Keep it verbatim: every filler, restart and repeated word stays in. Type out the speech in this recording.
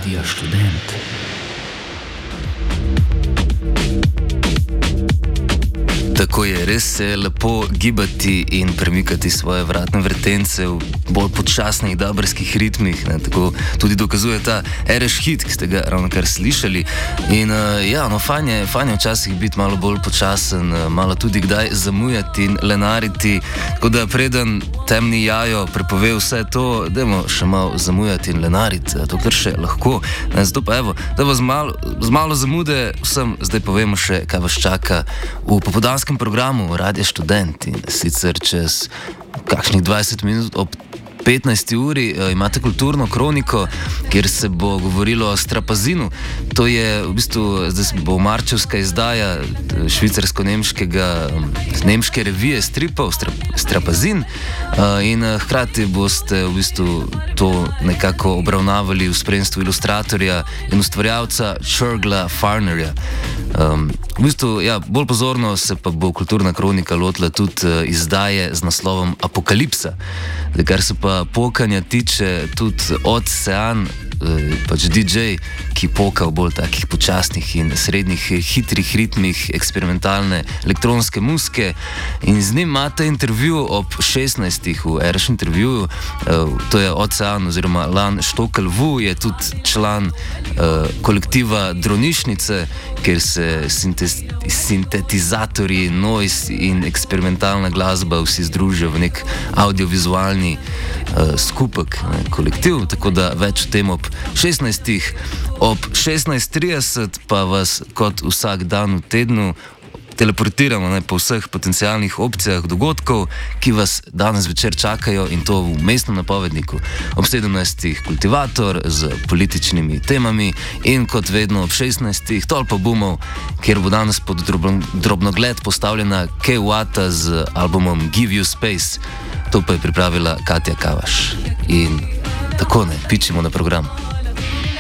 Radia Študent. Tako je, res se je lepo gibati in premikati svoje vratne vrtence v bolj počasnih, dobrskih ritmih. Ne? Tako tudi dokazuje ta Ereš hit, ki ste ga ravno kar slišali. In uh, ja, no, fajn je, fajn je včasih biti malo bolj počasen, uh, malo tudi kdaj zamujati in lenariti. Tako da preden temni jajo prepove vse to, dajmo še malo zamujati in lenariti, to kar še lahko. Ne? Zato pa evo, da bo z malo, z malo zamude vsem zdaj povemo še, kaj vas čaka v popoldanskem programu Radia Študent. In sicer čez kakšnih dvajset minut ob petnajsti uri uh, imate kulturno kroniko, kjer se bo govorilo o Strapazinu. To je v bistvu zdaj bo marčevska izdaja švicarsko-nemškega nemške revije stripov Strap, Strapazin uh, in uh, hkrati boste v bistvu to nekako obravnavali v spremstvu ilustratorja in ustvarjalca Churgla Farnerja. Um, v bistvu, ja, bolj pozorno se pa bo kulturna kronika lotila tudi uh, izdaje z naslovom Apokalipsa. Da, kar se pa pokanja tiče, tudi Ocean, pač D J, ki poka v bolj takih počasnih in srednjih hitrih ritmih eksperimentalne elektronske muzike. In z njim imate intervju ob šestnajstih v Ereš intervjuju. To je Ocean oziroma Lan Štokelvu, je tudi član uh, kolektiva Dronišnice, kjer se sintez, sintetizatorji, noise in eksperimentalna glasba vsi združijo v nek audiovizualni uh, skupek, ne, kolektiv. Tako da več o tem ob šestnajstih. Ob šestnajst trideset pa vas kot vsak dan v tednu teleportiramo, ne, po vseh potencialnih opcijah dogodkov, ki vas danes večer čakajo, in to v mestnem napovedniku. Ob sedemnajstih kultivator z političnimi temami in kot vedno ob šestnajstih tolpa bumov, kjer bo danes pod drobnogled postavljena Kay Wata z albumom Give You Space. To pa je pripravila Katja Kavaš. In tako ne, pičimo na program.